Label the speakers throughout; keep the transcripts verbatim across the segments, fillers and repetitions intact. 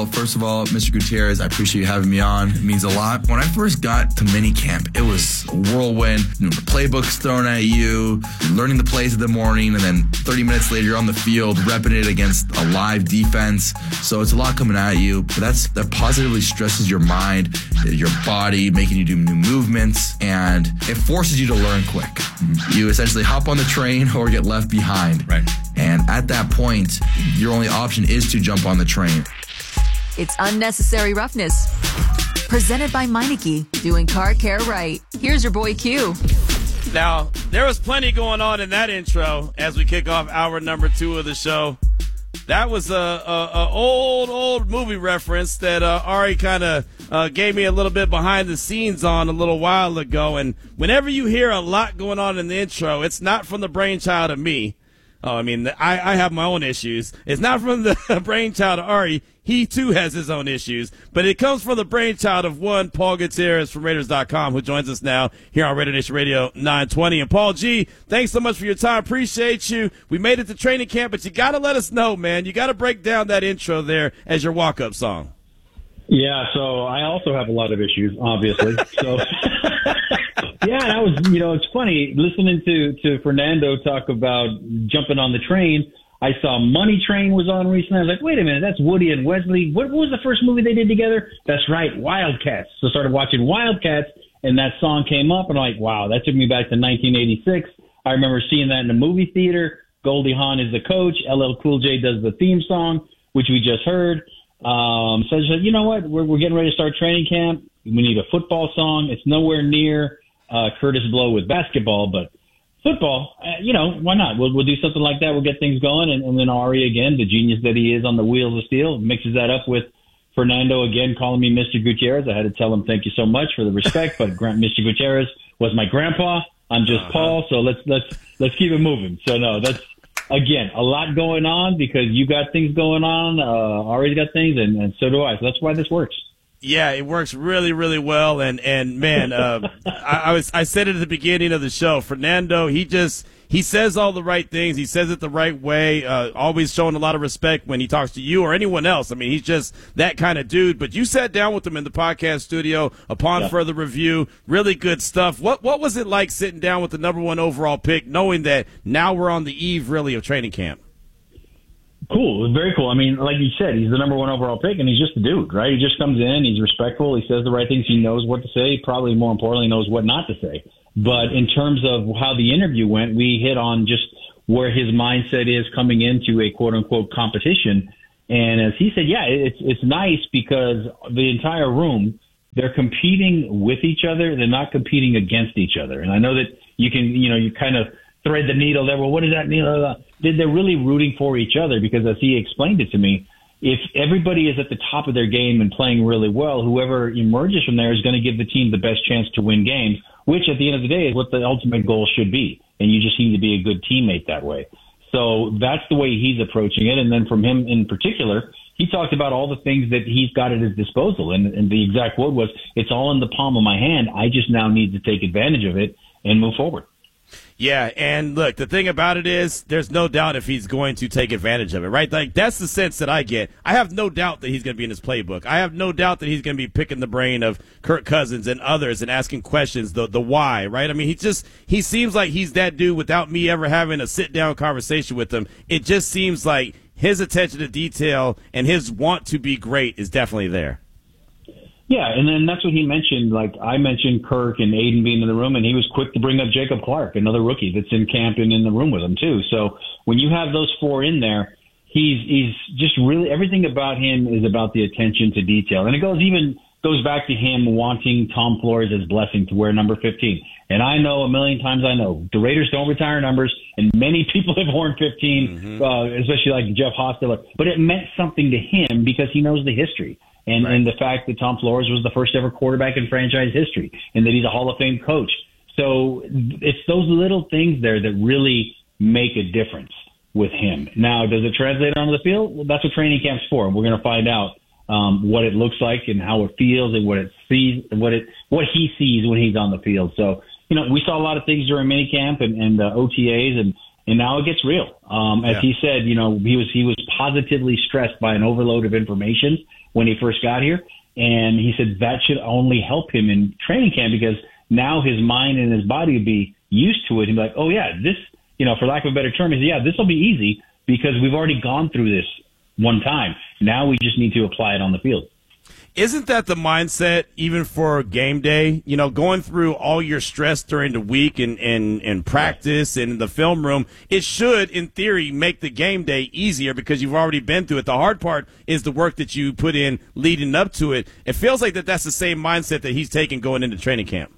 Speaker 1: Well, first of all, Mister Gutierrez, I appreciate you having me on. It means a lot. When I first got to minicamp, it was a whirlwind. You know, the playbook's thrown at you, you're learning the plays of the morning, and then thirty minutes later, you're on the field repping it against a live defense. So it's a lot coming at you, but that's that positively stresses your mind, your body, making you do new movements, and it forces you to learn quick. Mm-hmm. You essentially hop on the train or get left behind.
Speaker 2: Right.
Speaker 1: And at that point, your only option is to jump on the train.
Speaker 3: It's Unnecessary Roughness. Presented by Meineke, doing car care right. Here's your boy Q.
Speaker 2: Now, there was plenty going on in that intro as we kick off hour number two of the show. That was a, a, a old, old movie reference that uh, Ari kind of uh, gave me a little bit behind the scenes on a little while ago. And whenever you hear a lot going on in the intro, it's not from the brainchild of me. Oh, I mean, I, I have my own issues. It's not from the brainchild of Ari. He, too, has his own issues. But it comes from the brainchild of one, Paul Gutierrez from Raiders dot com, who joins us now here on Raider Nation Radio nine twenty. And, Paul G., thanks so much for your time. Appreciate you. We made it to training camp, but you got to let us know, man. You got to break down that intro there as your walk-up song.
Speaker 4: Yeah, so I also have a lot of issues, obviously. So, yeah, that was, you know, it's funny listening to, to Fernando talk about jumping on the train. I saw Money Train was on recently. I was like, wait a minute, that's Woody and Wesley. What, what was the first movie they did together? That's right, Wildcats. So I started watching Wildcats, and that song came up, and I'm like, wow, that took me back to nineteen eighty-six. I remember seeing that in the movie theater. Goldie Hawn is the coach. L L Cool J does the theme song, which we just heard. Um, so I said, you know what? We're, we're getting ready to start training camp. We need a football song. It's nowhere near uh, Curtis Blow with basketball, but football, uh, you know, why not? We'll, we'll do something like that. We'll get things going. And, and then Ari, again, the genius that he is on the wheels of steel, mixes that up with Fernando, again, calling me Mister Gutierrez. I had to tell him thank you so much for the respect, but Mister Gutierrez was my grandpa. I'm just uh-huh. Paul, so let's let's let's keep it moving. So, no, that's, again, a lot going on because you got things going on. Uh, Ari's got things, and, and so do I. So that's why this works.
Speaker 2: Yeah, it works really, really well. And, and man, uh, I, I was I said it at the beginning of the show. Fernando, he just he says all the right things. He says it the right way. Uh, always showing a lot of respect when he talks to you or anyone else. I mean, he's just that kind of dude. But you sat down with him in the podcast studio upon yeah. further review. Really good stuff. What what was it like sitting down with the number one overall pick, knowing that now we're on the eve really of training camp?
Speaker 4: Cool. It was very cool. I mean, like you said, he's the number one overall pick, and he's just a dude, right? He just comes in, he's respectful, he says the right things, he knows what to say, probably more importantly, knows what not to say. But in terms of how the interview went, we hit on just where his mindset is coming into a quote-unquote competition. And as he said, yeah, it's it's nice because the entire room, they're competing with each other, they're not competing against each other. And I know that you can, you know, you kind of thread the needle there. Well, what does that mean? They're really rooting for each other because, as he explained it to me, if everybody is at the top of their game and playing really well, whoever emerges from there is going to give the team the best chance to win games, which at the end of the day is what the ultimate goal should be. And you just seem to be a good teammate that way. So that's the way he's approaching it. And then from him in particular, he talked about all the things that he's got at his disposal. And, and the exact quote was, it's all in the palm of my hand. I just now need to take advantage of it and move forward.
Speaker 2: Yeah, and look, the thing about it is there's no doubt if he's going to take advantage of it, right? Like, that's the sense that I get. I have no doubt that he's going to be in his playbook. I have no doubt that he's going to be picking the brain of Kirk Cousins and others and asking questions, the the why, right? I mean, he just he seems like he's that dude without me ever having a sit-down conversation with him. It just seems like his attention to detail and his want to be great is definitely there.
Speaker 4: Yeah, and then that's what he mentioned. Like, I mentioned Kirk and Aiden being in the room, and he was quick to bring up Jacob Clark, another rookie that's in camp and in the room with him, too. So when you have those four in there, he's he's just really – everything about him is about the attention to detail. And it goes even goes back to him wanting Tom Flores' blessing to wear number fifteen. And I know a million times I know the Raiders don't retire numbers, and many people have worn fifteen, mm-hmm. uh, especially like Jeff Hostetler. But it meant something to him because he knows the history. And, right. and the fact that Tom Flores was the first ever quarterback in franchise history and that he's a Hall of Fame coach. So it's those little things there that really make a difference with him. Now, does it translate onto the field? Well, that's what training camp's for. We're going to find out um, what it looks like and how it feels and what it sees, what it what he sees when he's on the field. So, you know, we saw a lot of things during minicamp and, and uh, O T As, and and now it gets real. Um, as yeah. he said, you know, he was he was positively stressed by an overload of information. when he first got here. And he said that should only help him in training camp because now his mind and his body would be used to it and be like, oh, yeah, this, you know, for lack of a better term, he said, yeah, this will be easy because we've already gone through this one time. Now we just need to apply it on the field.
Speaker 2: Isn't that the mindset even for game day? You know, going through all your stress during the week and, and, and practice and in the film room, it should, in theory, make the game day easier because you've already been through it. The hard part is the work that you put in leading up to it. It feels like that that's the same mindset that he's taking going into training camp.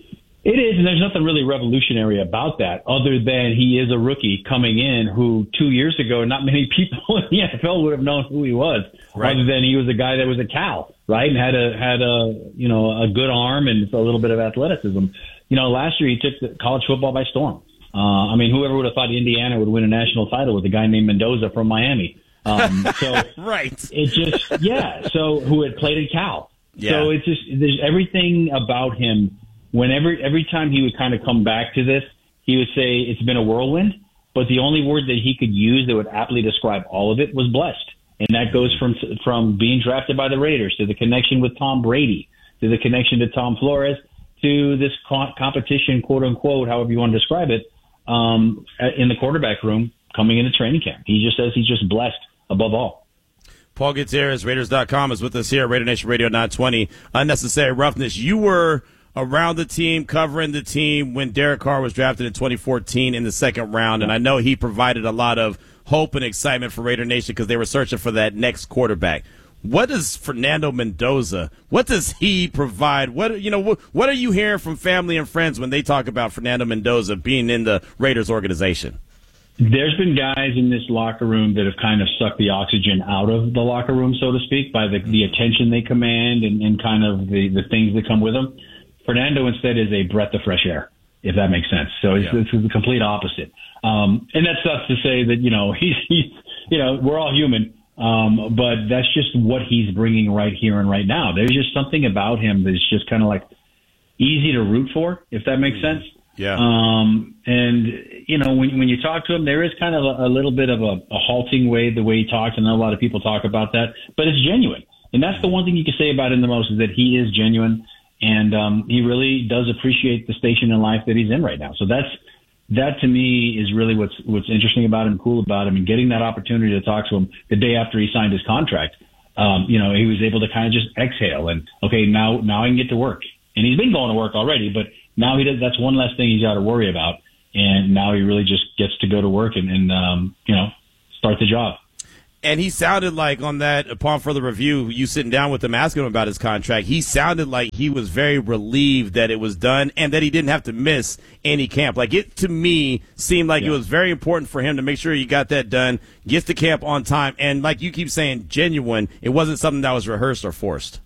Speaker 4: It is, and there's nothing really revolutionary about that other than he is a rookie coming in who two years ago, not many people in the N F L would have known who he was, right. Other than he was a guy that was a Cal, right, and had a had a you know a good arm and a little bit of athleticism. You know, last year he took the college football by storm. Uh, I mean, whoever would have thought Indiana would win a national title with a guy named Mendoza from Miami? Um, so
Speaker 2: right,
Speaker 4: it just yeah. So who had played at Cal?
Speaker 2: Yeah.
Speaker 4: So it's just there's everything about him. Whenever, every time he would kind of come back to this, he would say it's been a whirlwind, but the only word that he could use that would aptly describe all of it was blessed. And that goes from, from being drafted by the Raiders to the connection with Tom Brady, to the connection to Tom Flores, to this co- competition, quote unquote, however you want to describe it, um, in the quarterback room coming into training camp. He just says he's just blessed above all.
Speaker 2: Paul Gutierrez, Raiders dot com, is with us here at Raider Nation Radio nine twenty. Unnecessary Roughness. You were around the team, covering the team when Derek Carr was drafted in twenty fourteen in the second round, and I know he provided a lot of hope and excitement for Raider Nation because they were searching for that next quarterback. What does Fernando Mendoza, what does he provide? What you know, what, what are you hearing from family and friends when they talk about Fernando Mendoza being in the Raiders organization?
Speaker 4: There's been guys in this locker room that have kind of sucked the oxygen out of the locker room, so to speak, by the, the attention they command and, and kind of the, the things that come with them. Fernando instead is a breath of fresh air, if that makes sense. So it's, yeah. it's the complete opposite. Um, and that's not to say that, you know, he's, he's you know, we're all human, um, but that's just what he's bringing right here and right now. There's just something about him that's just kind of like easy to root for, if that makes sense.
Speaker 2: Yeah.
Speaker 4: Um, and, you know, when, when you talk to him, there is kind of a, a little bit of a, a halting way, the way he talks. I know a lot of people talk about that, but it's genuine. And that's the one thing you can say about him the most is that he is genuine. And um, he really does appreciate the station in life that he's in right now. So that's that to me is really what's what's interesting about him, cool about him, and getting that opportunity to talk to him the day after he signed his contract. Um, you know, he was able to kind of just exhale and okay, now now I can get to work. And he's been going to work already, but now he does. That's one less thing he's got to worry about. And now he really just gets to go to work and, and um, you know, start the job.
Speaker 2: And he sounded like on that, upon further review, you sitting down with him, asking him about his contract, he sounded like he was very relieved that it was done and that he didn't have to miss any camp. Like it, to me, seemed like yeah. it was very important for him to make sure he got that done, gets to camp on time, and like you keep saying, genuine. It wasn't something that was rehearsed or forced.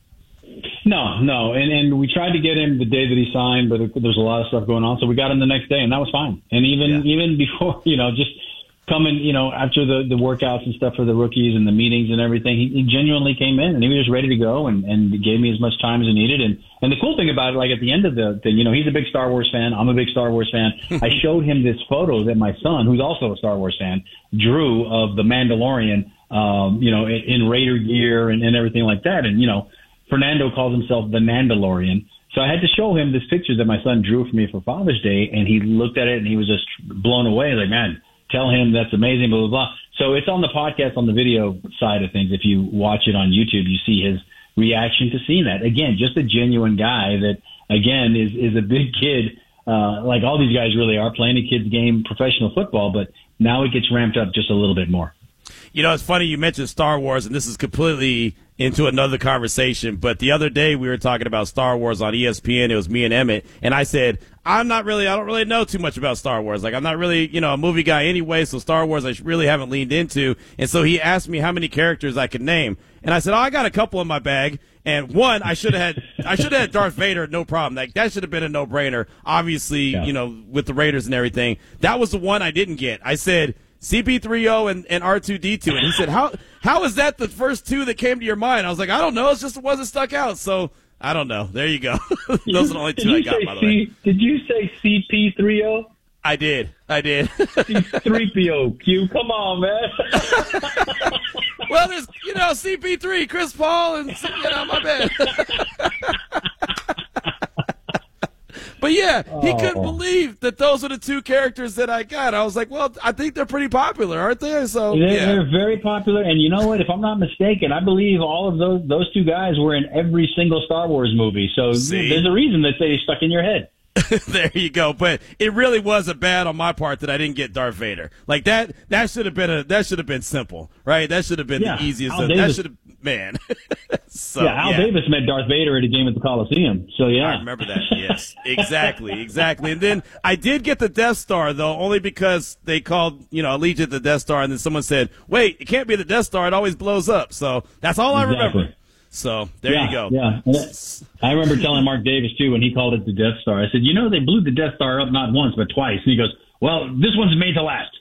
Speaker 4: No, no. And, and we tried to get him the day that he signed, but there's a lot of stuff going on. So we got him the next day, and that was fine. And even, yeah. even before, you know, just coming, you know, after the, the workouts and stuff for the rookies and the meetings and everything, he, he genuinely came in and he was just ready to go and, and gave me as much time as I needed. And, and the cool thing about it, like at the end of the thing, you know, he's a big Star Wars fan. I'm a big Star Wars fan. I showed him this photo that my son, who's also a Star Wars fan, drew of the Mandalorian, um, you know, in, in Raider gear and, and everything like that. And, you know, Fernando calls himself the Mandalorian. So I had to show him this picture that my son drew for me for Father's Day. And he looked at it and he was just blown away. Like, man, tell him that's amazing, blah, blah, blah. So it's on the podcast, on the video side of things. If you watch it on YouTube, you see his reaction to seeing that. Again, just a genuine guy that, again, is, is a big kid. Uh, like all these guys really are playing a kid's game, professional football, but now it gets ramped up just a little bit more.
Speaker 2: You know, it's funny you mentioned Star Wars, and this is completely into another conversation, but the other day we were talking about Star Wars on E S P N. It was me and Emmett, and I said, I'm not really, I don't really know too much about Star Wars. Like, I'm not really, you know, a movie guy anyway, so Star Wars I really haven't leaned into. And so he asked me how many characters I could name. And I said, oh, I got a couple in my bag. And one, I should have had, I should have had Darth Vader, no problem. Like, that should have been a no-brainer. Obviously, yeah. you know, with the Raiders and everything. That was the one I didn't get. I said C P three O and, and R two D two. And he said, how, how is that the first two that came to your mind? I was like, I don't know. It's just the ones that stuck out. So, I don't know. There you go. Those are the only two I got, by the way.
Speaker 4: Did you say C P three O?
Speaker 2: I did. I did.
Speaker 4: three P O, Q. Come on, man.
Speaker 2: Well, there's, you know, C P three, Chris Paul, and, you know, my bad. But, yeah, he
Speaker 4: oh.
Speaker 2: couldn't believe that those are the two characters that I got. I was like, well, I think they're pretty popular, aren't they? So
Speaker 4: they're,
Speaker 2: yeah.
Speaker 4: they're very popular. And you know what? If I'm not mistaken, I believe all of those those two guys were in every single Star Wars movie. So
Speaker 2: See?
Speaker 4: There's a reason that they stuck in your head.
Speaker 2: There you go. But it really was a bad on my part that I didn't get Darth Vader. Like that that should have been a that should have been simple, right? That should have been
Speaker 4: yeah,
Speaker 2: the easiest.
Speaker 4: Al
Speaker 2: Of,
Speaker 4: Davis,
Speaker 2: that should have man. so,
Speaker 4: yeah, Al
Speaker 2: yeah.
Speaker 4: Davis met Darth Vader at a game at the Coliseum. So yeah.
Speaker 2: I remember that. Yes. Exactly. Exactly. And then I did get the Death Star though, only because they called, you know, Allegiant the Death Star, and then someone said, "Wait, it can't be the Death Star. It always blows up." So that's all I
Speaker 4: Exactly.
Speaker 2: remember. So there
Speaker 4: yeah,
Speaker 2: you go.
Speaker 4: Yeah, I remember telling Mark Davis too when he called it the Death Star. I said, "You know, they blew the Death Star up not once but twice." And he goes, "Well, this one's made to last."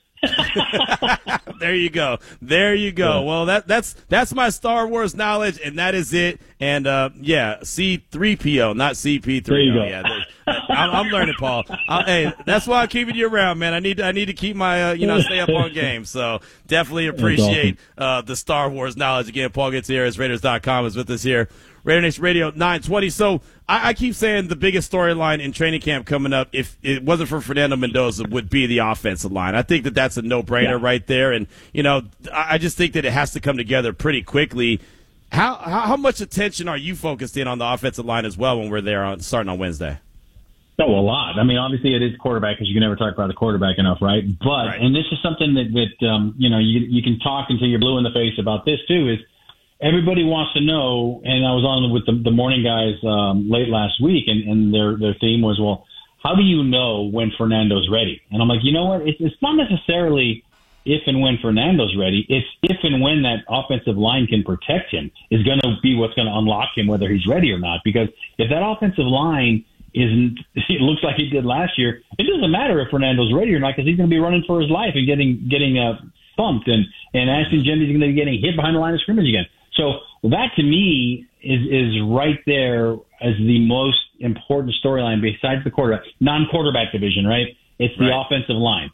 Speaker 2: There you go. There you go.
Speaker 4: Yeah.
Speaker 2: Well, that that's that's my Star Wars knowledge, and that is it. And uh, yeah, C three P O, not C P three O.
Speaker 4: There you go.
Speaker 2: Yeah, I'm, I'm learning, Paul. I, hey, that's why I'm keeping you around, man. I need I need to keep my uh, you know stay up on game. So definitely appreciate uh, the Star Wars knowledge. Again, Paul Gutierrez, Raiders dot com is with us here. Raider Nation Radio nine twenty. So I, I keep saying the biggest storyline in training camp coming up, if it wasn't for Fernando Mendoza, would be the offensive line. I think that that's a no-brainer yeah. right there. And, you know, I just think that it has to come together pretty quickly. How, how how much attention are you focused in on the offensive line as well when we're there on starting on Wednesday?
Speaker 4: Oh, a lot. I mean, obviously it is quarterback because you can never talk about the quarterback enough, right? But,
Speaker 2: right.
Speaker 4: and this is something that, that um, you know, you, you can talk until you're blue in the face about this too, is everybody wants to know, and I was on with the, the morning guys um, late last week, and, and their their theme was, well, how do you know when Fernando's ready? And I'm like, you know what? It's, it's not necessarily if and when Fernando's ready. It's if and when that offensive line can protect him is going to be what's going to unlock him, whether he's ready or not. Because if that offensive line isn't, it looks like he did last year, it doesn't matter if Fernando's ready or not because he's going to be running for his life and getting getting uh, thumped, and, and Ashton Jennings is going to be getting hit behind the line of scrimmage again. So that, to me, is is right there as the most important storyline besides the quarterback, non-quarterback division, right? It's the
Speaker 2: right.
Speaker 4: offensive line.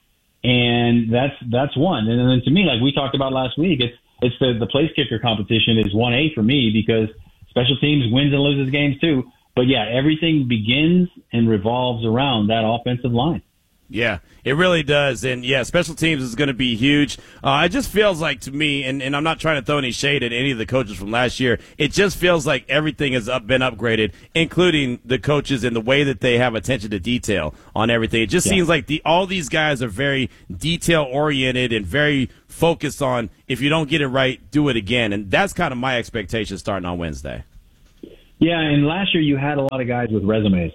Speaker 4: And that's that's one. And then to me, like we talked about last week, it's it's the, the place kicker competition is one A for me because special teams wins and loses games too. But, yeah, everything begins and revolves around that offensive line.
Speaker 2: Yeah, it really does. And, yeah, special teams is going to be huge. Uh, it just feels like to me, and, and I'm not trying to throw any shade at any of the coaches from last year, it just feels like everything has up, been upgraded, including the coaches and the way that they have attention to detail on everything. It just yeah. seems like the all these guys are very detail-oriented and very focused on if you don't get it right, do it again. And that's kind of my expectation starting on Wednesday.
Speaker 4: Yeah, and last year you had a lot of guys with resumes.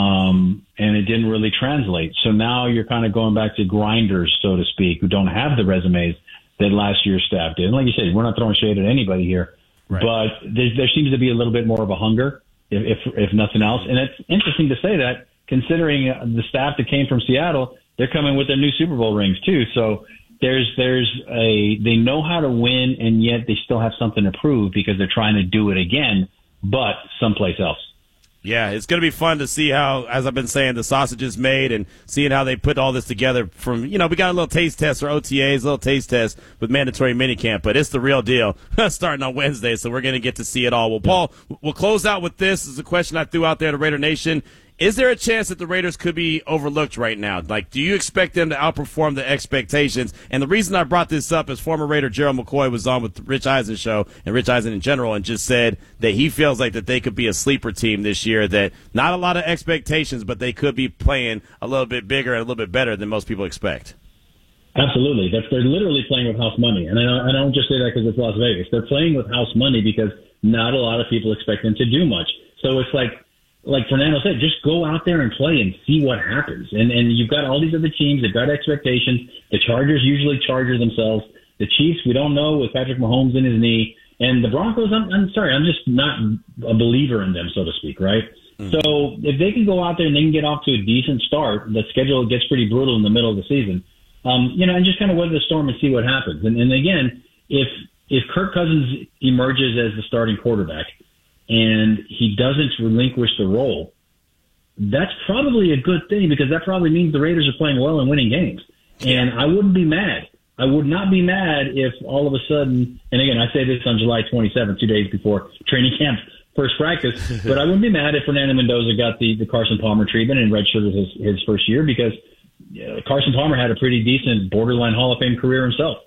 Speaker 4: Um, and it didn't really translate. So now you're kind of going back to grinders, so to speak, who don't have the resumes that last year's staff did. And like you said, we're not throwing shade at anybody here, right. but there, there seems to be a little bit more of a hunger, if, if, if nothing else. And it's interesting to say that, considering the staff that came from Seattle, they're coming with their new Super Bowl rings too. So there's, there's a, they know how to win, and yet they still have something to prove because they're trying to do it again, but someplace else.
Speaker 2: Yeah, it's going to be fun to see how, as I've been saying, the sausage is made and seeing how they put all this together from, you know, we got a little taste test or O T As, a little taste test with mandatory minicamp, but it's the real deal starting on Wednesday, so we're going to get to see it all. Well, Paul, we'll close out with this. This is a question I threw out there to Raider Nation. Is there a chance that the Raiders could be overlooked right now? Like, do you expect them to outperform the expectations? And the reason I brought this up is former Raider Gerald McCoy was on with Rich Eisen's show, and Rich Eisen in general, and just said that he feels like that they could be a sleeper team this year, that not a lot of expectations, but they could be playing a little bit bigger and a little bit better than most people expect.
Speaker 4: Absolutely. That's, they're literally playing with house money. And I don't, I don't just say that because it's Las Vegas. They're playing with house money because not a lot of people expect them to do much. So it's like, like Fernando said, just go out there and play and see what happens. And and you've got all these other teams. They've got expectations. The Chargers usually charger themselves. The Chiefs, we don't know with Patrick Mahomes in his knee. And the Broncos, I'm, I'm sorry, I'm just not a believer in them, so to speak, right? Mm-hmm. So if they can go out there and they can get off to a decent start, the schedule gets pretty brutal in the middle of the season, um, you know, and just kind of weather the storm and see what happens. And, and again, if if Kirk Cousins emerges as the starting quarterback, and he doesn't relinquish the role, that's probably a good thing because that probably means the Raiders are playing well and winning games. And I wouldn't be mad. I would not be mad if all of a sudden, and again, I say this on July twenty-seventh, two days before training camp first practice, but I wouldn't be mad if Fernando Mendoza got the, the Carson Palmer treatment and redshirted his, his first year because uh, Carson Palmer had a pretty decent borderline Hall of Fame career himself.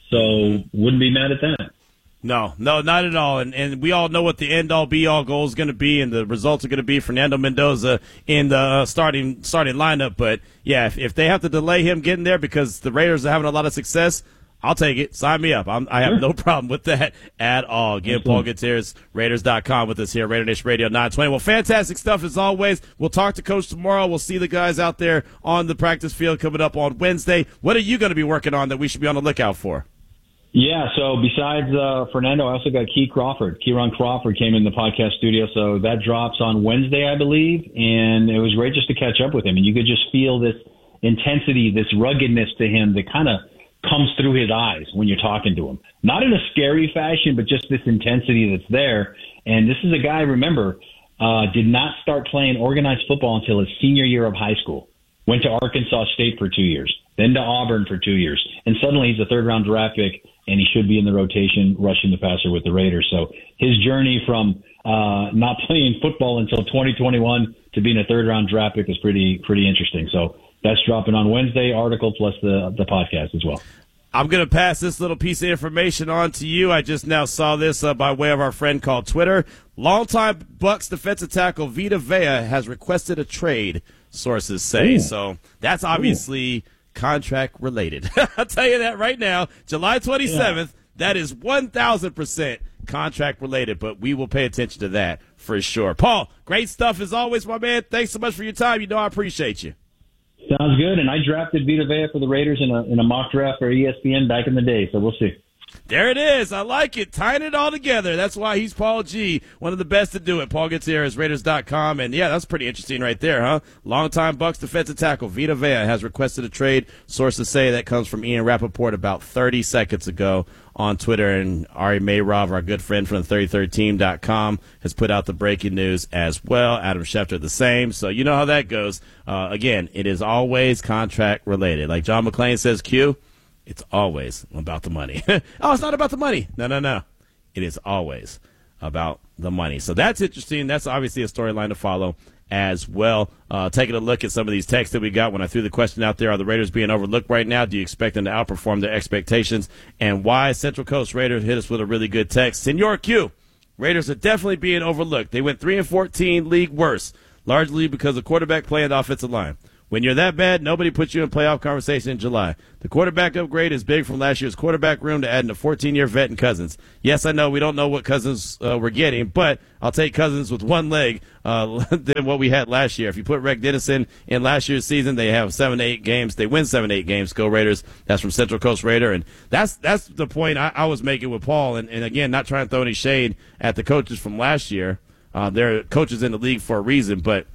Speaker 4: So wouldn't be mad at that.
Speaker 2: No, no, not at all. And and we all know what the end-all, be-all goal is going to be, and the results are going to be Fernando Mendoza in the uh, starting starting lineup. But, yeah, if, if they have to delay him getting there because the Raiders are having a lot of success, I'll take it. Sign me up. I'm, I have no problem with that at all. Again, Paul Gutierrez, Raiders dot com with us here, Raider Nation Radio nine twenty. Well, fantastic stuff as always. We'll talk to Coach tomorrow. We'll see the guys out there on the practice field coming up on Wednesday. What are you going to be working on that we should be on the lookout for?
Speaker 4: Yeah, so besides uh, Fernando, I also got Key Crawford. Kieran Crawford came in the podcast studio, so that drops on Wednesday, I believe, and it was great just to catch up with him. And you could just feel this intensity, this ruggedness to him that kind of comes through his eyes when you're talking to him. Not in a scary fashion, but just this intensity that's there. And this is a guy, remember, uh, did not start playing organized football until his senior year of high school. Went to Arkansas State for two years, then to Auburn for two years. And suddenly he's a third-round draft pick, and he should be in the rotation rushing the passer with the Raiders. So his journey from uh, not playing football until twenty twenty-one to being a third-round draft pick is pretty pretty interesting. So that's dropping on Wednesday, article plus the, the podcast as well.
Speaker 2: I'm going to pass this little piece of information on to you. I just now saw this uh, by way of our friend called Twitter. Longtime Bucks defensive tackle Vita Vea has requested a trade, sources say. Ooh. So that's obviously Ooh. contract related. I'll tell you that right now. July twenty-seventh, yeah. That is one thousand percent contract related, but we will pay attention to that for sure. Paul, great stuff as always, my man. Thanks so much for your time. You know I appreciate you.
Speaker 4: Sounds good, and I drafted Vita Vea for the Raiders in a in a mock draft for E S P N back in the day, so we'll see.
Speaker 2: There it is. I like it. Tying it all together. That's why he's Paul G, one of the best to do it. Paul Gutierrez, Raiders dot com. And, yeah, that's pretty interesting right there, huh? Longtime Bucks defensive tackle Vita Vea has requested a trade. Sources say that comes from Ian Rappaport about thirty seconds ago on Twitter. And Ari Mayrov, our good friend from the thirty-third team dot com, has put out the breaking news as well. Adam Schefter the same. So you know how that goes. Uh, again, it is always contract related. Like John McClain says, Q, it's always about the money. Oh, it's not about the money. No, no, no. It is always about the money. So that's interesting. That's obviously a storyline to follow as well. Uh, taking a look at some of these texts that we got when I threw the question out there, are the Raiders being overlooked right now? Do you expect them to outperform their expectations? And why? Central Coast Raiders hit us with a really good text. Senor Q, Raiders are definitely being overlooked. They went three and fourteen, league worst, largely because of quarterback play and offensive line. When you're that bad, nobody puts you in playoff conversation in July. The quarterback upgrade is big from last year's quarterback room to adding a fourteen-year vet in Cousins. Yes, I know we don't know what Cousins uh, we're getting, but I'll take Cousins with one leg uh, than what we had last year. If you put Rick Dennison in last year's season, they have seven, eight games. They win seven, eight games. Go Raiders. That's from Central Coast Raider, and that's that's the point I, I was making with Paul. And, and again, not trying to throw any shade at the coaches from last year. Uh, they're coaches in the league for a reason, but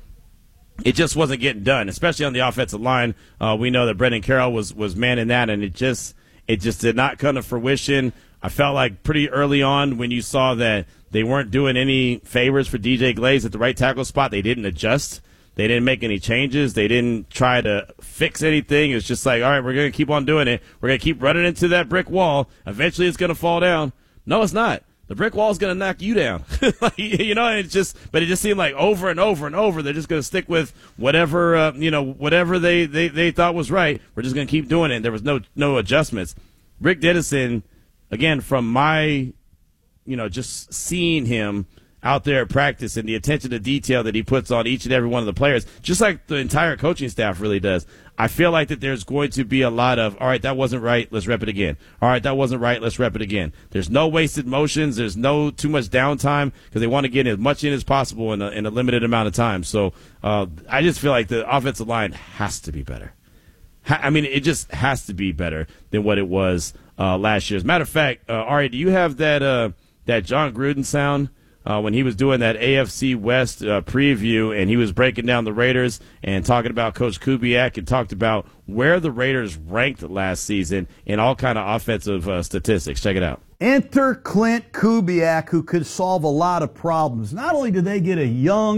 Speaker 2: it just wasn't getting done, especially on the offensive line. Uh, we know that Brendan Carroll was was manning that, and it just it just did not come to fruition. I felt like pretty early on when you saw that they weren't doing any favors for D J Glaze at the right tackle spot, they didn't adjust. They didn't make any changes. They didn't try to fix anything. It was just like, all right, we're going to keep on doing it. We're going to keep running into that brick wall. Eventually it's going to fall down. No, it's not. The brick wall is going to knock you down. Like, you know, it's just, but it just seemed like over and over and over, they're just going to stick with whatever, uh, you know, whatever they, they, they thought was right. We're just going to keep doing it. There was no, no adjustments. Rick Dennison, again, from my, you know, just seeing him out there at practice and the attention to detail that he puts on each and every one of the players, just like the entire coaching staff really does. I feel like that there's going to be a lot of, all right, that wasn't right, let's rep it again. All right, that wasn't right, let's rep it again. There's no wasted motions. There's no too much downtime because they want to get as much in as possible in a, in a limited amount of time. So uh, I just feel like the offensive line has to be better. Ha- I mean, it just has to be better than what it was uh, last year. As a matter of fact, uh, Ari, do you have that uh, that John Gruden sound? Uh, when he was doing that A F C West uh, preview and he was breaking down the Raiders and talking about Coach Kubiak and talked about where the Raiders ranked last season in all kind of offensive uh, statistics. Check it out.
Speaker 5: Enter Clint Kubiak, who could solve a lot of problems. Not only do they get a young,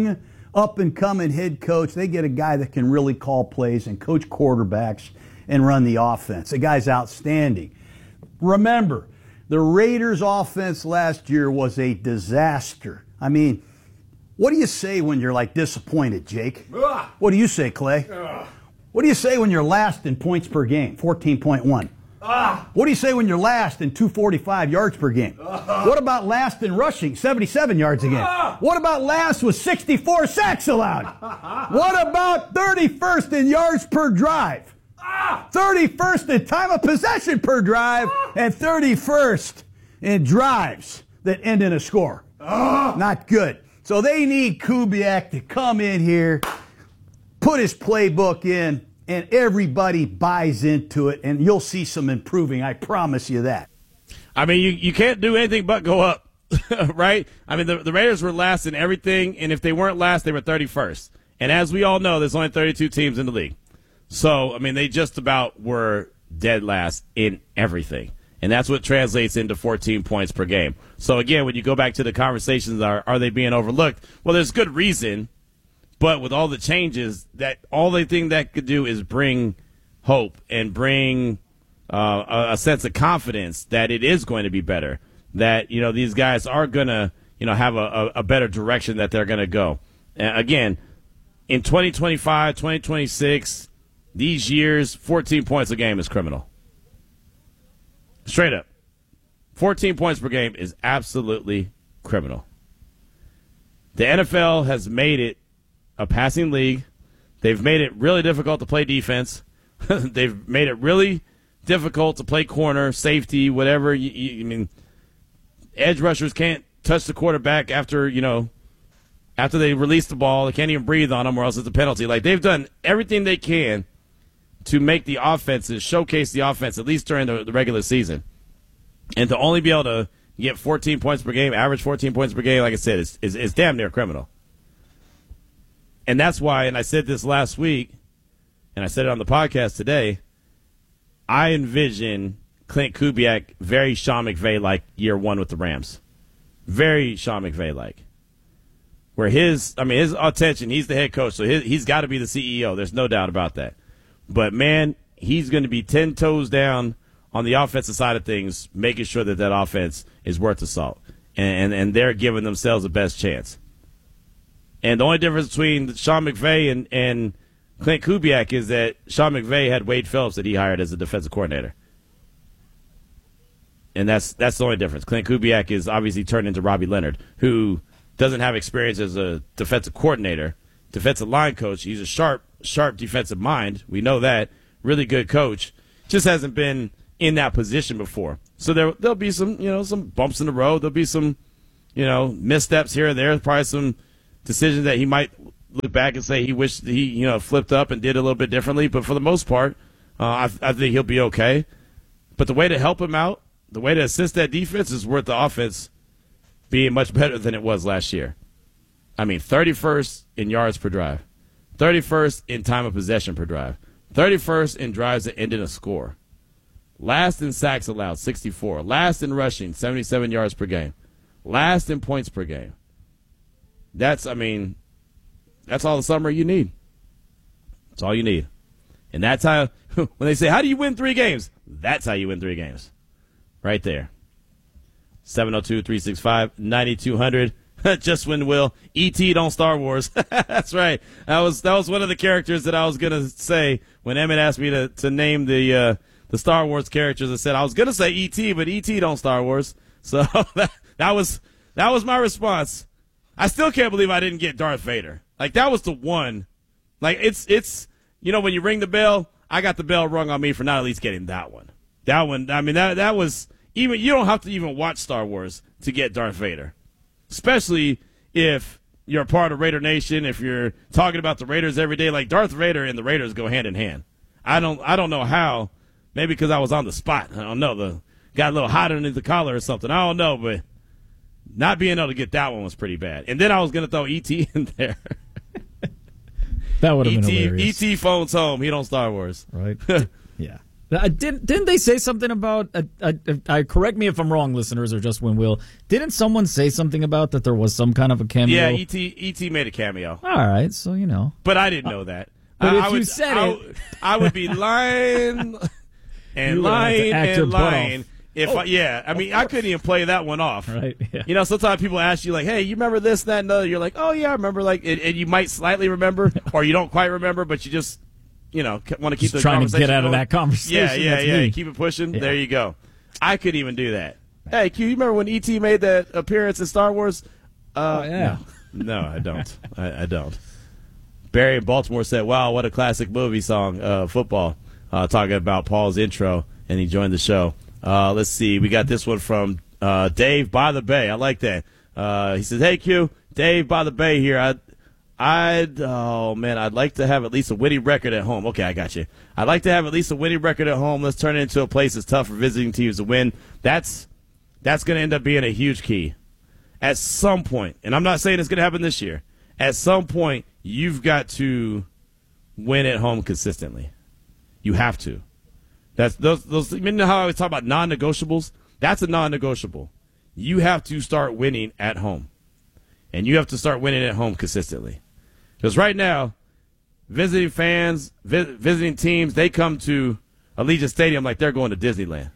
Speaker 5: up-and-coming head coach. They get a guy that can really call plays and coach quarterbacks and run the offense. The guy's outstanding. Remember, the Raiders' offense last year was a disaster. I mean, what do you say when you're, like, disappointed, Jake? Ugh. What do you say, Clay? Ugh. What do you say when you're last in points per game, fourteen point one? Ah. What do you say when you're last in two forty-five yards per game? Uh. What about last in rushing, seventy-seven yards a game? Uh. What about last with sixty-four sacks allowed? What about thirty-first in yards per drive? Uh. thirty-first in time of possession per drive, uh. and thirty-first in drives that end in a score? Uh. Not good. So they need Kubiak to come in here, put his playbook in, and everybody buys into it, and you'll see some improving. I promise you that.
Speaker 2: I mean, you, you can't do anything but go up, right? I mean, the, the Raiders were last in everything, and if they weren't last, they were thirty-first. And as we all know, there's only thirty-two teams in the league. So, I mean, they just about were dead last in everything. And that's what translates into fourteen points per game. So, again, when you go back to the conversations, are, are they being overlooked? Well, there's good reason. But with all the changes, that all they think that could do is bring hope and bring uh, a, a sense of confidence that it is going to be better. That, you know, these guys are going to, you know, have a, a, a better direction that they're going to go. Uh, again, in twenty twenty-five, twenty twenty-six, these years, fourteen points a game is criminal. Straight up. fourteen points per game is absolutely criminal. The N F L has made it a passing league. They've made it really difficult to play defense. They've made it really difficult to play corner, safety, whatever. You, you, I mean, edge rushers can't touch the quarterback after, you know, after they release the ball. They can't even breathe on them or else it's a penalty. Like, they've done everything they can to make the offenses, showcase the offense, at least during the, the regular season. And to only be able to get fourteen points per game, average fourteen points per game, like I said, is, is, is damn near criminal. And that's why, and I said this last week, and I said it on the podcast today, I envision Clint Kubiak very Sean McVay-like year one with the Rams. Very Sean McVay-like. Where his, I mean, his attention, he's the head coach, so his, he's got to be the C E O. There's no doubt about that. But, man, he's going to be ten toes down on the offensive side of things, making sure that that offense is worth the salt. And, and, and they're giving themselves the best chance. And the only difference between Sean McVay and, and Clint Kubiak is that Sean McVay had Wade Phillips that he hired as a defensive coordinator. And that's that's the only difference. Clint Kubiak is obviously turned into Robbie Leonard, who doesn't have experience as a defensive coordinator, defensive line coach. He's a sharp, sharp defensive mind. We know that. Really good coach. Just hasn't been in that position before. So there, there'll be some, you know, some bumps in the road. There'll be some, you know, missteps here and there. Probably some decisions that he might look back and say he wished he, you know, flipped up and did a little bit differently. But for the most part, uh, I, I think he'll be okay. But the way to help him out, the way to assist that defense is worth the offense being much better than it was last year. I mean, thirty-first in yards per drive, thirty-first in time of possession per drive, thirty-first in drives that end in a score, last in sacks allowed, sixty-four, last in rushing, seventy-seven yards per game, last in points per game. That's, I mean, that's all the summary you need. That's all you need. And that's how, when they say, how do you win three games? That's how you win three games. Right there. seven oh two, three six five, nine two hundred. Just when Will. E T on Star Wars. That's right. That was that was one of the characters that I was going to say when Emmett asked me to, to name the uh, the Star Wars characters. I said I was going to say E T, but E T on Star Wars. So that, that was that was my response. I still can't believe I didn't get Darth Vader. Like, that was the one. Like, it's, it's you know, when you ring the bell, I got the bell rung on me for not at least getting that one. That one, I mean, that that was, even you don't have to even watch Star Wars to get Darth Vader. Especially if you're a part of Raider Nation, if you're talking about the Raiders every day. Like, Darth Vader and the Raiders go hand in hand. I don't I don't know how. Maybe because I was on the spot. I don't know. The got a little hot underneath the collar or something. I don't know, but not being able to get that one was pretty bad. And then I was going to throw E T in there.
Speaker 6: That would have been hilarious.
Speaker 2: E T phones home. He don't Star Wars.
Speaker 6: Right. Yeah. Uh, didn't didn't they say something about? Uh, uh, uh, correct me if I'm wrong, listeners, or just when Will. Didn't someone say something about that there was some kind of a cameo?
Speaker 2: Yeah, E T E T made a cameo.
Speaker 6: All right, so you know.
Speaker 2: But I didn't know that.
Speaker 6: But
Speaker 2: I,
Speaker 6: if
Speaker 2: I
Speaker 6: you
Speaker 2: would,
Speaker 6: said
Speaker 2: I,
Speaker 6: it,
Speaker 2: I would be lying and
Speaker 6: You would have to
Speaker 2: lying
Speaker 6: act your
Speaker 2: and
Speaker 6: butt
Speaker 2: lying.
Speaker 6: off.
Speaker 2: If
Speaker 6: Oh,
Speaker 2: I, yeah, I mean, I couldn't even play that one off.
Speaker 6: Right, yeah.
Speaker 2: You know, sometimes people ask you like, "Hey, you remember this, that, and other?" You're like, "Oh yeah, I remember." Like, and, and you might slightly remember, or you don't quite remember, but you just, you know, want to keep
Speaker 6: Just
Speaker 2: the
Speaker 6: trying to
Speaker 2: conversation
Speaker 6: get out of
Speaker 2: going.
Speaker 6: that conversation.
Speaker 2: Yeah, yeah,
Speaker 6: That's
Speaker 2: yeah.
Speaker 6: me.
Speaker 2: Keep it pushing.
Speaker 6: Yeah.
Speaker 2: There you go. I couldn't even do that. Hey, Q, you remember when E T made that appearance in Star Wars? Uh,
Speaker 6: Oh, yeah.
Speaker 2: No, no, I don't. I, I don't. Barry in Baltimore said, "Wow, what a classic movie song, uh, football." Uh, talking about Paul's intro, and he joined the show. Uh, let's see. We got this one from uh, Dave by the Bay. I like that. Uh, he says, "Hey Q, Dave by the Bay here. I, I'd oh man, I'd like to have at least a winning record at home." Okay, I got you. I'd like to have at least a winning record at home. Let's turn it into a place that's tough for visiting teams to win. That's that's going to end up being a huge key at some point. And I'm not saying it's going to happen this year. At some point, you've got to win at home consistently. You have to. That's those those. You know how I always talk about non-negotiables? That's a non-negotiable. You have to start winning at home, and you have to start winning at home consistently. Because right now, visiting fans, vi- visiting teams, they come to Allegiant Stadium like they're going to Disneyland,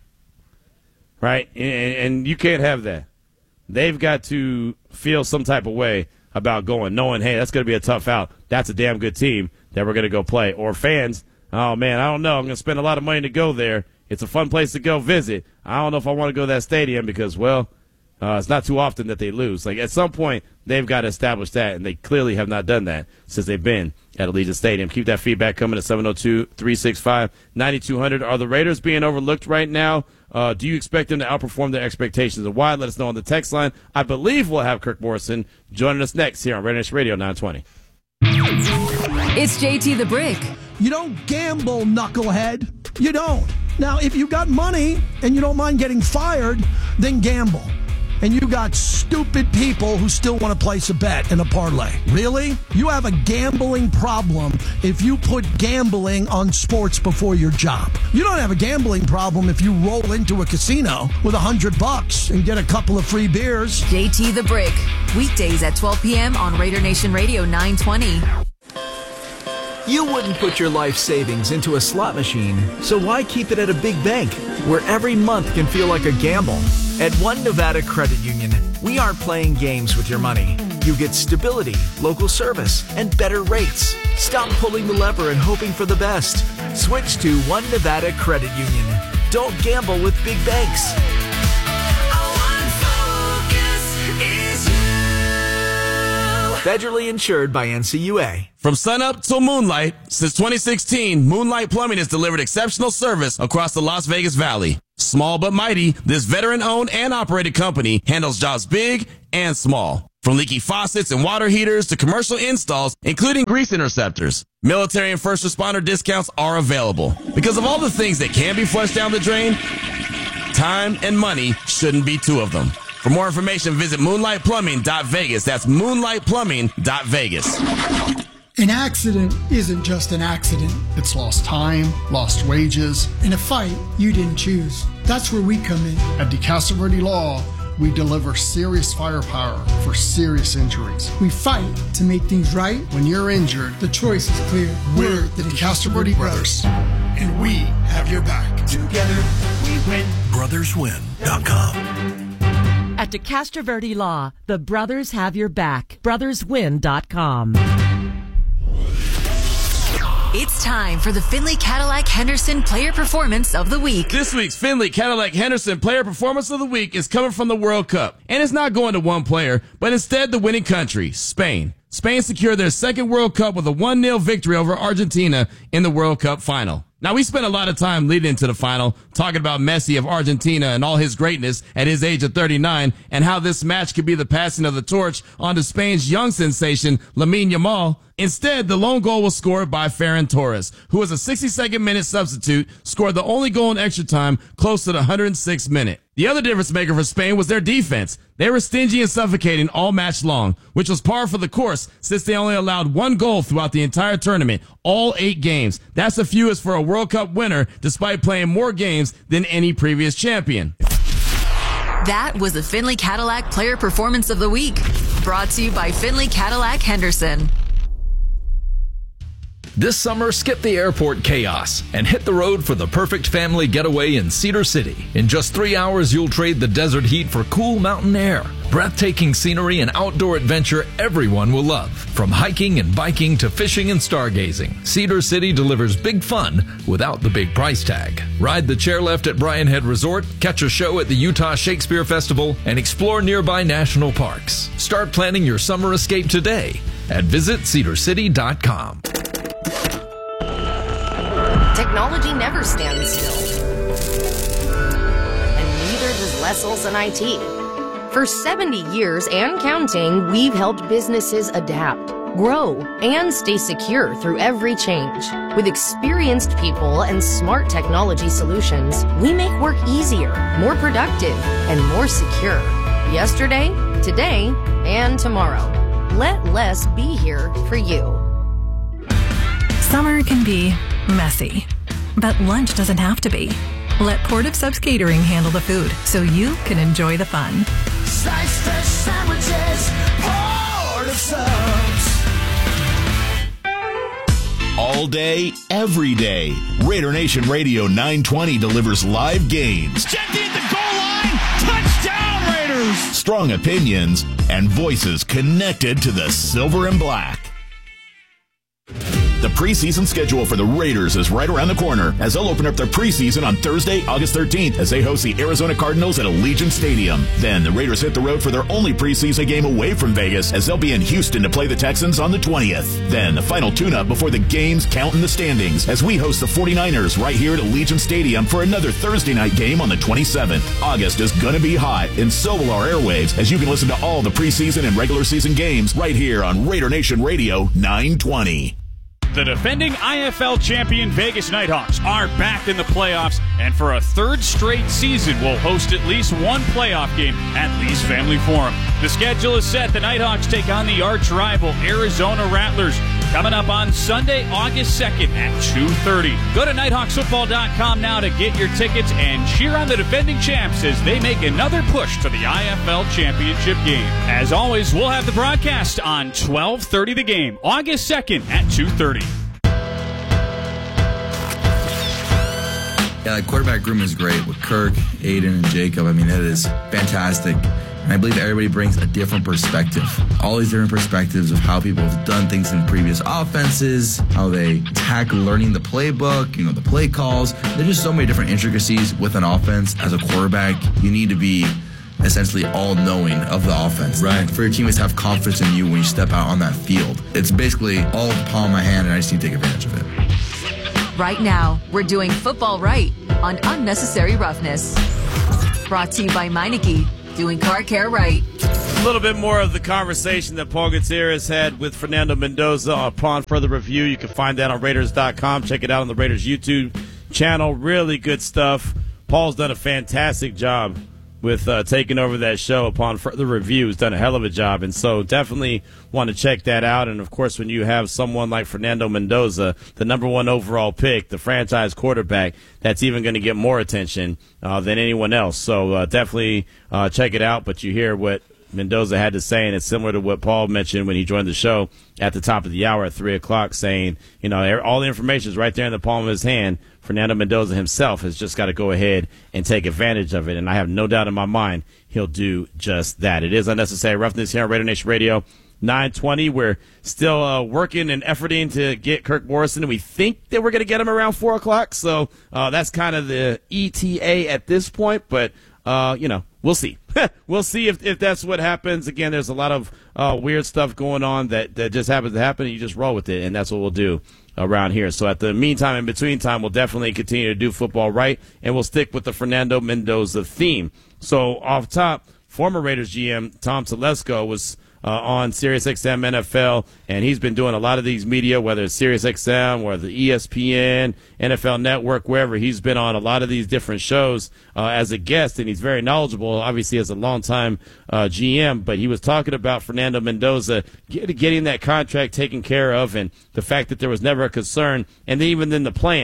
Speaker 2: right? And, and you can't have that. They've got to feel some type of way about going, knowing, hey, that's going to be a tough out. That's a damn good team that we're going to go play. Or fans, oh, man, I don't know. I'm going to spend a lot of money to go there. It's a fun place to go visit. I don't know if I want to go to that stadium because, well, uh, it's not too often that they lose. Like, at some point, they've got to establish that, and they clearly have not done that since they've been at Allegiant Stadium. Keep that feedback coming at seven oh two, three six five, nine two hundred. Are the Raiders being overlooked right now? Uh, do you expect them to outperform their expectations? And why? Let us know on the text line. I believe we'll have Kirk Morrison joining us next here on Raider Nation Radio nine twenty.
Speaker 3: It's J T the Brick.
Speaker 7: You don't gamble, knucklehead. You don't. Now, if you got money and you don't mind getting fired, then gamble. And you got stupid people who still want to place a bet in a parlay. Really? You have a gambling problem if you put gambling on sports before your job. You don't have a gambling problem if you roll into a casino with a hundred bucks and get a couple of free beers.
Speaker 3: J T the Brick. Weekdays at twelve p.m. on Raider Nation Radio nine twenty.
Speaker 8: You wouldn't put your life savings into a slot machine, so why keep it at a big bank where every month can feel like a gamble? At One Nevada Credit Union, we aren't playing games with your money. You get stability, local service, and better rates. Stop pulling the lever and hoping for the best. Switch to One Nevada Credit Union. Don't gamble with big banks. Federally insured by N C U A.
Speaker 2: From sunup till moonlight, since twenty sixteen, Moonlight Plumbing has delivered exceptional service across the Las Vegas Valley. Small but mighty, this veteran-owned and operated company handles jobs big and small. From leaky faucets and water heaters to commercial installs, including grease interceptors. Military and first responder discounts are available. Because of all the things that can be flushed down the drain, time and money shouldn't be two of them. For more information, visit moonlight plumbing dot vegas. That's moonlight plumbing dot vegas.
Speaker 9: An accident isn't just an accident. It's lost time, lost wages, and a fight you didn't choose. That's where we come in. At DeCastro Verde Law, we deliver serious firepower for serious injuries. We fight to make things right. When you're injured, the choice is clear. We're the DeCastro Verde Brothers, and we have your back. Together, we win.
Speaker 10: brothers win dot com.
Speaker 11: At DeCastro Verde Law, the brothers have your back. brothers win dot com.
Speaker 3: It's time for the Finley Cadillac Henderson Player Performance of the Week.
Speaker 2: This week's Finley Cadillac Henderson Player Performance of the Week is coming from the World Cup. And it's not going to one player, but instead the winning country, Spain. Spain secured their second World Cup with a one nil victory over Argentina in the World Cup final. Now, we spent a lot of time leading into the final talking about Messi of Argentina and all his greatness at his age of thirty-nine and how this match could be the passing of the torch onto Spain's young sensation, Lamine Yamal. Instead, the lone goal was scored by Ferran Torres, who was a sixty-second minute substitute, scored the only goal in extra time close to the one hundred sixth minute. The other difference maker for Spain was their defense. They were stingy and suffocating all match long, which was par for the course since they only allowed one goal throughout the entire tournament, all eight games. That's the fewest for a World World Cup winner despite playing more games than any previous champion.
Speaker 3: That was the Findlay Cadillac Player Performance of the Week. Brought to you by Findlay Cadillac Henderson.
Speaker 12: This summer, skip the airport chaos and hit the road for the perfect family getaway in Cedar City. In just three hours, you'll trade the desert heat for cool mountain air. Breathtaking scenery and outdoor adventure everyone will love. From hiking and biking to fishing and stargazing, Cedar City delivers big fun without the big price tag. Ride the chairlift at Bryan Head Resort, catch a show at the Utah Shakespeare Festival, and explore nearby national parks. Start planning your summer escape today at visit cedar city dot com.
Speaker 13: Technology never stands still. And neither does Les Olson I T. For seventy years and counting, we've helped businesses adapt, grow, and stay secure through every change. With experienced people and smart technology solutions, we make work easier, more productive, and more secure. Yesterday, today, and tomorrow. Let Les be here for you.
Speaker 14: Summer can be messy, but lunch doesn't have to be. Let Port of Subs Catering handle the food so you can enjoy the fun.
Speaker 15: Slice fresh sandwiches, Port of Subs.
Speaker 16: All day, every day, Raider Nation Radio nine twenty delivers live games.
Speaker 15: Jeffy at the goal line, touchdown Raiders!
Speaker 16: Strong opinions and voices connected to the silver and black. The preseason schedule for the Raiders is right around the corner as they'll open up their preseason on Thursday, August thirteenth as they host the Arizona Cardinals at Allegiant Stadium. Then the Raiders hit the road for their only preseason game away from Vegas as they'll be in Houston to play the Texans on the twentieth. Then the final tune-up before the games count in the standings as we host the forty-niners right here at Allegiant Stadium for another Thursday night game on the twenty-seventh. August is going to be hot, and so will our airwaves as you can listen to all the preseason and regular season games right here on Raider Nation Radio nine twenty.
Speaker 17: The defending I F L champion Vegas Nighthawks are back in the playoffs, and for a third straight season will host at least one playoff game at Lee's Family Forum. The schedule is set. The Nighthawks take on the arch rival Arizona Rattlers coming up on Sunday, August second at two thirty. Go to nighthawks football dot com now to get your tickets and cheer on the defending champs as they make another push to the I F L championship game. As always, we'll have the broadcast on twelve thirty The Game, August second at two thirty.
Speaker 1: Yeah, like quarterback room is great with Kirk, Aiden, and Jacob. I mean, that is fantastic. And I believe everybody brings a different perspective. All these different perspectives of how people have done things in previous offenses, how they tackle learning the playbook, you know, the play calls. There's just so many different intricacies with an offense. As a quarterback, you need to be essentially all-knowing of the offense. Right. For your teammates to have confidence in you when you step out on that field. It's basically all in the palm of my hand, and I just need to take advantage of it.
Speaker 3: Right now, we're doing football right on Unnecessary Roughness. Brought to you by Meineke, doing car care right.
Speaker 2: A little bit more of the conversation that Paul Gutierrez had with Fernando Mendoza upon further review. You can find that on Raiders dot com. Check it out on the Raiders YouTube channel. Really good stuff. Paul's done a fantastic job with uh, taking over that show upon further review. He's done a hell of a job, and so definitely want to check that out. And, of course, when you have someone like Fernando Mendoza, the number one overall pick, the franchise quarterback, that's even going to get more attention uh, than anyone else. So uh, definitely uh, check it out. But you hear what Mendoza had to say, and it's similar to what Paul mentioned when he joined the show at the top of the hour at three o'clock, saying, you know, all the information is right there in the palm of his hand. Fernando Mendoza himself has just got to go ahead and take advantage of it, and I have no doubt in my mind he'll do just that. It is Unnecessary Roughness here on Raider Nation Radio nine twenty. We're still uh, working and efforting to get Kirk Morrison, and we think that we're going to get him around four o'clock, so uh, that's kind of the E T A at this point, but, uh, you know, we'll see. We'll see if, if that's what happens. Again, there's a lot of uh, weird stuff going on that, that just happens to happen, and you just roll with it, and that's what we'll do around here. So at the meantime, in between time, we'll definitely continue to do football right, and we'll stick with the Fernando Mendoza theme. So off top, former Raiders G M Tom Telesco was uh, on SiriusXM N F L, and he's been doing a lot of these media, whether it's SiriusXM or the E S P N, N F L Network, wherever. He's been on a lot of these different shows uh, as a guest, and he's very knowledgeable, obviously, as a longtime uh, G M. But he was talking about Fernando Mendoza get, getting that contract taken care of, and the fact that there was never a concern, and then even then the plan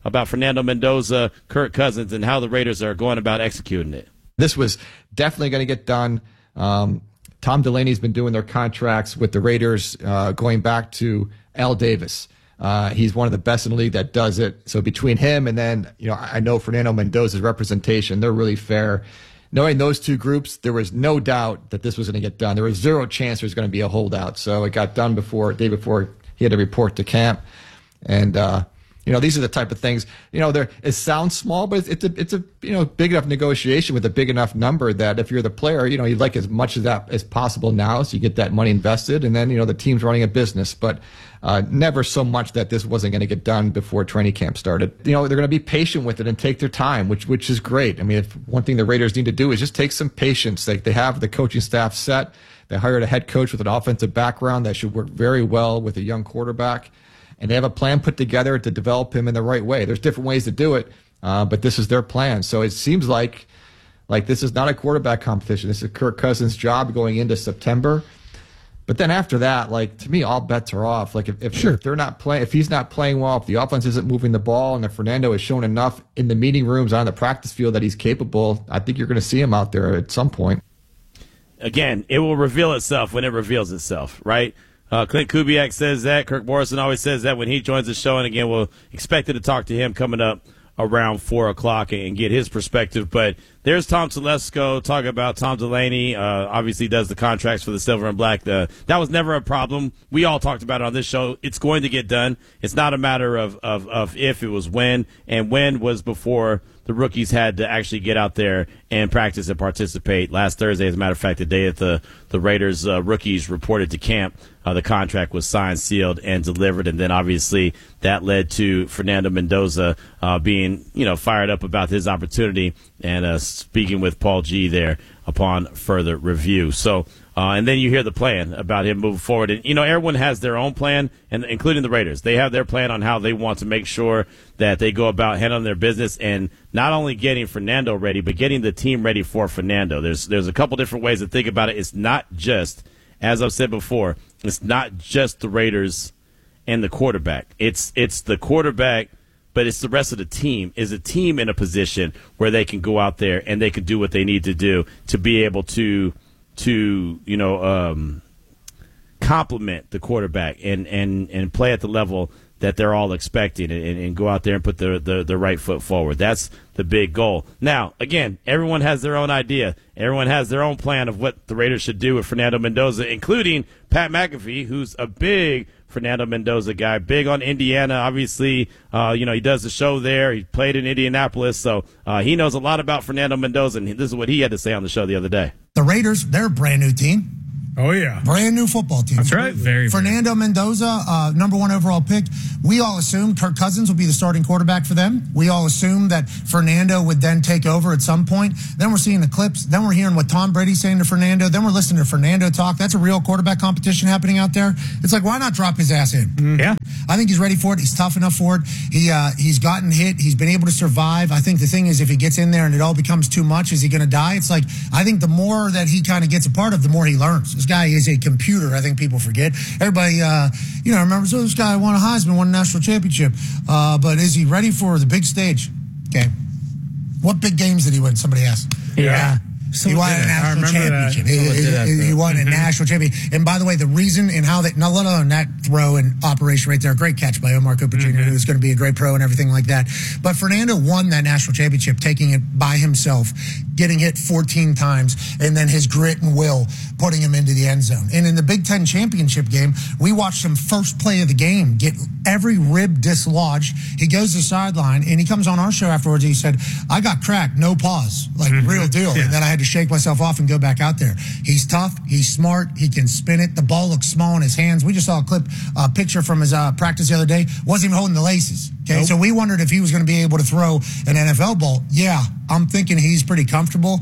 Speaker 2: about Fernando Mendoza, Kirk Cousins, and how the Raiders are going about executing it.
Speaker 18: This was definitely going to get done. Um, Tom Delaney's been doing their contracts with the Raiders uh, going back to Al Davis. Uh, he's one of the best in the league that does it. So between him and then, you know, I know Fernando Mendoza's representation, they're really fair. Knowing those two groups, there was no doubt that this was going to get done. There was zero chance there was going to be a holdout. So it got done before, day before he had to report to camp. And, uh, you know, these are the type of things, you know, they're, it sounds small, but it's a, it's a, you know, big enough negotiation with a big enough number that if you're the player, you know, you'd like as much of that as possible now so you get that money invested. And then, you know, the team's running a business, but uh, never so much that this wasn't going to get done before training camp started. You know, they're going to be patient with it and take their time, which, which is great. I mean, if one thing the Raiders need to do is just take some patience. They, they have the coaching staff set. They hired a head coach with an offensive background that should work very well with a young quarterback. And they have a plan put together to develop him in the right way. There's different ways to do it, uh, but this is their plan. So it seems like like this is not a quarterback competition. This is Kirk Cousins' job going into September. But then after that, like, to me, all bets are off. Like, if, if, sure. if they're not playing, if he's not playing well, if the offense isn't moving the ball, and if Fernando has shown enough in the meeting rooms on the practice field that he's capable, I think you're going to see him out there at some point.
Speaker 2: Again, it will reveal itself when it reveals itself, right? Uh, Clint Kubiak says that. Kirk Morrison always says that when he joins the show. And again, we'll expect to talk to him coming up around four o'clock and get his perspective. But there's Tom Telesco talking about Tom Delaney. Uh, obviously does the contracts for the Silver and Black. Uh, that was never a problem. We all talked about it on this show. It's going to get done. It's not a matter of, of, of if, it was when. And when was before the rookies had to actually get out there and practice and participate. Last Thursday, as a matter of fact, the day that the, the Raiders uh, rookies reported to camp, uh, the contract was signed, sealed, and delivered. And then obviously that led to Fernando Mendoza uh, being, you know, fired up about his opportunity and uh, speaking with Paul G there upon further review. So, uh, and then you hear the plan about him moving forward. And, you know, everyone has their own plan, and including the Raiders. They have their plan on how they want to make sure that they go about handling their business and not only getting Fernando ready, but getting the team ready for Fernando. There's there's a couple different ways to think about it. It's not just, as I've said before, it's not just the Raiders and the quarterback. It's it's the quarterback, but it's the rest of the team. Is a team in a position where they can go out there and they can do what they need to do to be able to to you know um, complement the quarterback and, and, and play at the level that they're all expecting and, and go out there and put the, the the right foot forward. That's the big goal. Now, again, everyone has their own idea. Everyone has their own plan of what the Raiders should do with Fernando Mendoza, including Pat McAfee, who's a big Fernando Mendoza guy, big on Indiana. Obviously, uh, you know, he does the show there. He played in Indianapolis, so uh, he knows a lot about Fernando Mendoza, and this is what he had to say on the show the other day.
Speaker 19: The Raiders, they're a brand new team.
Speaker 20: Oh, yeah.
Speaker 19: Brand new football team.
Speaker 20: That's right. Very,
Speaker 19: Fernando very. Mendoza, uh, number one overall pick. We all assumed Kirk Cousins would be the starting quarterback for them. We all assumed that Fernando would then take over at some point. Then we're seeing the clips. Then we're hearing what Tom Brady's saying to Fernando. Then we're listening to Fernando talk. That's a real quarterback competition happening out there. It's like, why not drop his ass in?
Speaker 20: Mm-hmm. Yeah.
Speaker 19: I think he's ready for it. He's tough enough for it. He uh, He's gotten hit. He's been able to survive. I think the thing is, if he gets in there and it all becomes too much, is he going to die? It's like, I think the more that he kind of gets a part of, the more he learns. This guy is a computer. I think people forget. Everybody, uh, you know, remembers, oh, this guy won a Heisman, won a national championship. Uh, but is he ready for the big stage? Okay. What big games did he win? Somebody asked.
Speaker 20: Yeah. yeah.
Speaker 19: He won a national championship. He, he, he won a national championship. And by the way, the reason and how they, now let alone that throw and operation right there, great catch by Omar Cooper Junior, mm-hmm. who's going to be a great pro and everything like that. But Fernando won that national championship, taking it by himself, getting hit fourteen times, and then his grit and will putting him into the end zone. And in the Big Ten championship game, we watched him first play of the game get every rib dislodged. He goes to the sideline, and he comes on our show afterwards. And he said, I got cracked, no pause, like mm-hmm. real deal. Yeah. And then I had to shake myself off and go back out there. He's tough. He's smart. He can spin it. The ball looks small in his hands. We just saw a clip, a uh, picture from his uh, practice the other day. Wasn't even holding the laces. Okay, nope. So we wondered if he was going to be able to throw an N F L ball. Yeah, I'm thinking he's pretty comfortable.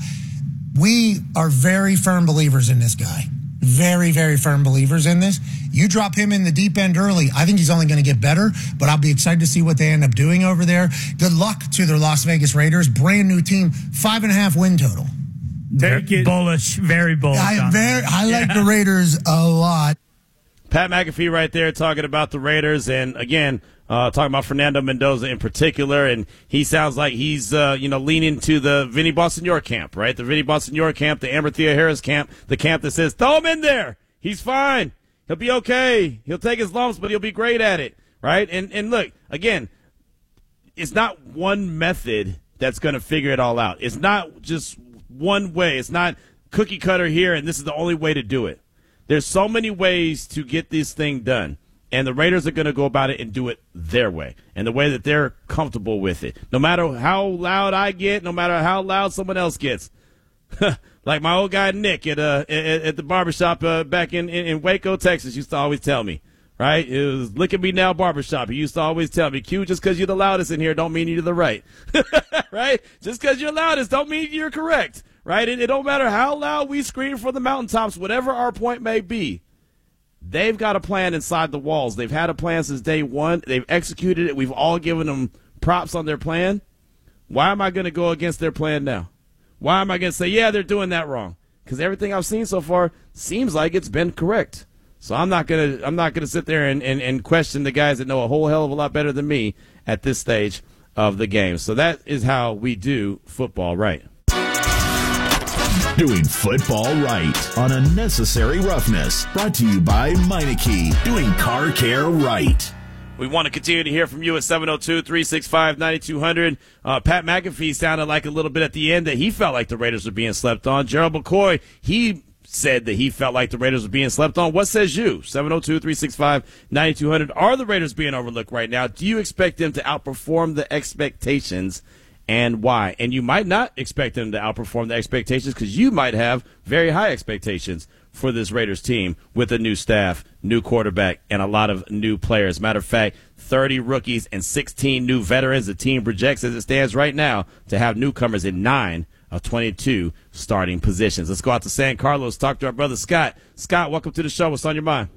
Speaker 19: We are very firm believers in this guy. Very, very firm believers in this. You drop him in the deep end early, I think he's only going to get better, but I'll be excited to see what they end up doing over there. Good luck to their Las Vegas Raiders. Brand new team, five and a half win total.
Speaker 20: Take it. Bullish, very bullish.
Speaker 19: I, very, I like yeah. the Raiders a lot.
Speaker 2: Pat McAfee right there talking about the Raiders. And, again, uh, talking about Fernando Mendoza in particular, and he sounds like he's, uh, you know, leaning to the Vinny Bonsignore camp, right? The Vinny Bonsignore camp, the Amber Thea Harris camp, the camp that says, throw him in there. He's fine. He'll be okay. He'll take his lumps, but he'll be great at it, right? And and look, again, it's not one method that's going to figure it all out. It's not just one way. It's not cookie cutter here, and this is the only way to do it. There's so many ways to get this thing done, and the Raiders are going to go about it and do it their way, and the way that they're comfortable with it. No matter how loud I get, no matter how loud someone else gets. Like my old guy Nick at uh at, at the barbershop uh, back in, in, in Waco, Texas, used to always tell me, right? It was Look at Me Now barbershop. He used to always tell me, Q, just because you're the loudest in here don't mean you're the right. Right? Just because you're loudest don't mean you're correct. Right? It, it don't matter how loud we scream from the mountaintops, whatever our point may be. They've got a plan inside the walls. They've had a plan since day one. They've executed it. We've all given them props on their plan. Why am I going to go against their plan now? Why am I going to say, yeah, they're doing that wrong? Because everything I've seen so far seems like it's been correct. So I'm not going to I'm not going to sit there and, and, and question the guys that know a whole hell of a lot better than me at this stage of the game. So that is how we do football right.
Speaker 16: Doing football right on Unnecessary Roughness. Brought to you by Meineke. Doing car care right.
Speaker 2: We want to continue to hear from you at seven oh two, three six five, nine two hundred. Uh, Pat McAfee sounded like a little bit at the end that he felt like the Raiders were being slept on. Gerald McCoy, he said that he felt like the Raiders were being slept on. What says you? seven oh two, three six five, nine two hundred. Are the Raiders being overlooked right now? Do you expect them to outperform the expectations, and why? And you might not expect them to outperform the expectations because you might have very high expectations for this Raiders team with a new staff, new quarterback, and a lot of new players. Matter of fact, thirty rookies and sixteen new veterans. The team projects, as it stands right now, to have newcomers in nine of twenty-two starting positions. Let's go out to San Carlos, talk to our brother Scott. Scott, welcome to the show. What's on your mind?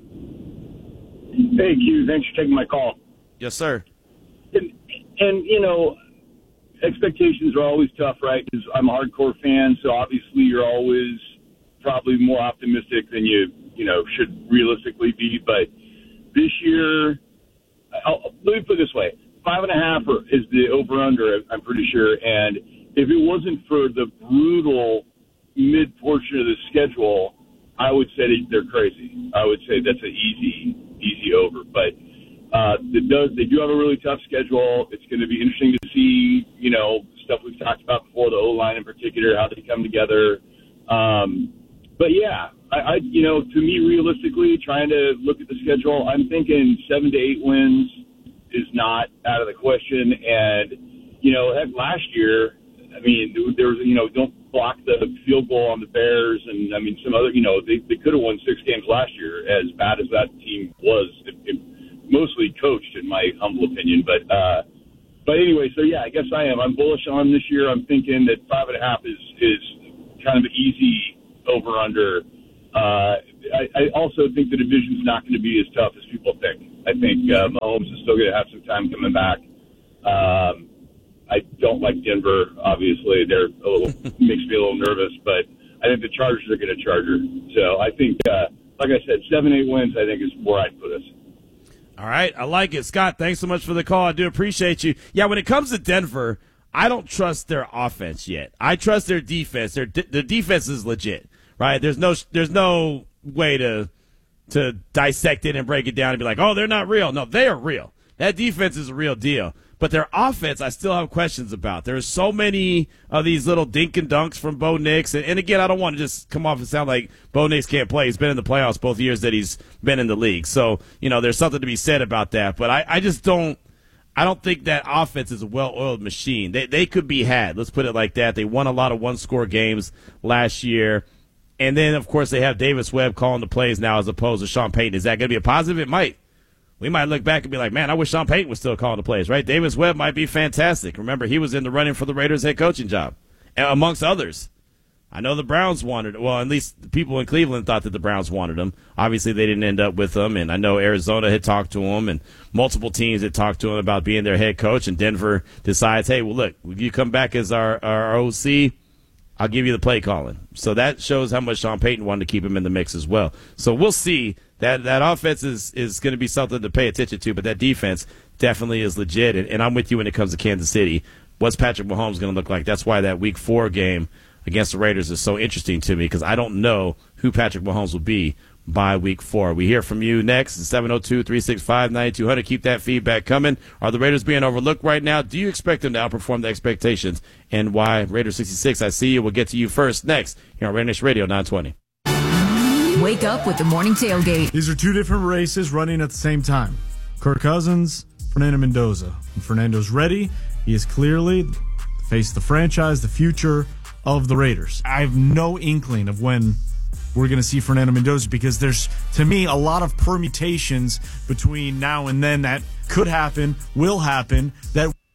Speaker 21: Hey, Q, thanks for taking my call.
Speaker 2: Yes, sir.
Speaker 21: And, and you know, expectations are always tough, right? Because I'm a hardcore fan, so obviously you're always probably more optimistic than you, you know, should realistically be. But this year, I'll, let me put it this way. Five and a half is the over-under, I'm pretty sure. And if it wasn't for the brutal mid-portion of the schedule, I would say they're crazy. I would say that's an easy, easy over. But uh, it does. They do have a really tough schedule. It's going to be interesting to see, you know, stuff we've talked about before, the O-line in particular, how they come together. Um, but, yeah, I, I, you know, to me, realistically, trying to look at the schedule, I'm thinking seven to eight wins is not out of the question. And, you know, heck, last year, I mean, there was, you know, don't block the field goal on the Bears. And, I mean, some other, you know, they, they could have won six games last year, as bad as that team was. It, it mostly coached, in my humble opinion. But, uh, but anyway, so, yeah, I guess I am. I'm bullish on this year. I'm thinking that five and a half is, is kind of an easy over-under. Uh, I, I also think the division's not going to be as tough as people think. I think uh, Mahomes is still going to have some time coming back. Um, I don't like Denver, obviously. They're a little makes me a little nervous, but I think the Chargers are going to Charger. So I think, uh, like I said, seven, eight wins, I think, is where I'd put us.
Speaker 2: All right, I like it. Scott, thanks so much for the call. I do appreciate you. Yeah, when it comes to Denver, I don't trust their offense yet. I trust their defense. Their their defense is legit, right? There's no there's no way to to dissect it and break it down and be like, oh, they're not real. No, they are real. That defense is a real deal. But their offense, I still have questions about. There's so many of these little dink and dunks from Bo Nix. And, and again, I don't want to just come off and sound like Bo Nix can't play. He's been in the playoffs both years that he's been in the league. So, you know, there's something to be said about that. But I, I just don't I don't think that offense is a well-oiled machine. They they could be had. Let's put it like that. They won a lot of one-score games last year. And then, of course, they have Davis Webb calling the plays now as opposed to Sean Payton. Is that going to be a positive? It might. We might look back and be like, man, I wish Sean Payton was still calling the plays, right? Davis Webb might be fantastic. Remember, he was in the running for the Raiders' head coaching job, amongst others. I know the Browns wanted – well, at least the people in Cleveland thought that the Browns wanted him. Obviously, they didn't end up with him, and I know Arizona had talked to him, and multiple teams had talked to him about being their head coach, and Denver decides, hey, well, look, if you come back as our, our O C – I'll give you the play calling. So that shows how much Sean Payton wanted to keep him in the mix as well. So we'll see. that that offense is, is going to be something to pay attention to, but that defense definitely is legit. And, and I'm with you when it comes to Kansas City. What's Patrick Mahomes going to look like? That's why that Week Four game against the Raiders is so interesting to me, because I don't know who Patrick Mahomes will be by Week Four. We hear from you next. seven oh two, three six five, nine two hundred. Keep that feedback coming. Are the Raiders being overlooked right now? Do you expect them to outperform the expectations? And why? Raiders sixty-six, I see you. We'll get to you first next here on Raider Nation Radio nine twenty.
Speaker 3: Wake up with the morning tailgate.
Speaker 4: These are two different races running at the same time. Kirk Cousins, Fernando Mendoza. When Fernando's ready, he is clearly the face of the franchise, the future of the Raiders. I have no inkling of when we're going to see Fernando Mendoza, because there's, to me, a lot of permutations between now and then that could happen, will happen, that